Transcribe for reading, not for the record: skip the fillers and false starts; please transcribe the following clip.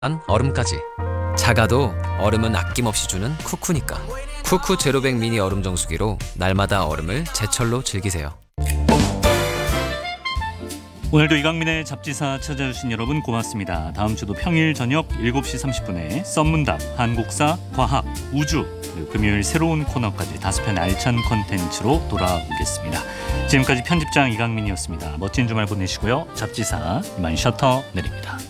얼음까지. 작아도 얼음은 아낌없이 주는 쿠쿠니까. 쿠쿠 제로백 미니 얼음 정수기로 날마다 얼음을 제철로 즐기세요. 오늘도 이강민의 잡지사 찾아주신 여러분 고맙습니다. 다음 주도 평일 저녁 7시 30분에 썬문답, 한국사, 과학, 우주, 그리고 금요일 새로운 코너까지 5편 알찬 콘텐츠로 돌아오겠습니다. 지금까지 편집장 이강민이었습니다. 멋진 주말 보내시고요. 잡지사 이만 셔터 내립니다.